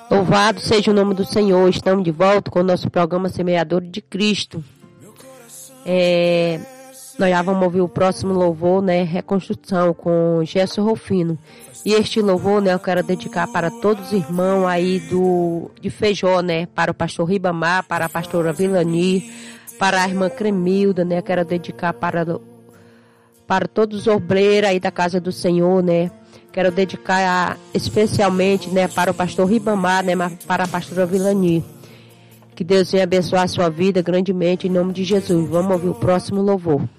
Louvado seja o nome do Senhor. Estamos de volta com o nosso programa Semeador de Cristo. Nós já vamos ouvir o próximo louvor, né? Reconstrução, com Gerson Rufino. E este louvor, né, eu quero dedicar para todos os irmãos aí de Feijó, né? Para o pastor Ribamar, para a pastora Vilani, para a irmã Cremilda, né? Eu quero dedicar para todos os obreiros aí da casa do Senhor, né? Quero dedicar especialmente, né, para o pastor Ribamar, né, para a pastora Vilani. Que Deus venha abençoar a sua vida grandemente em nome de Jesus. Vamos ouvir o próximo louvor.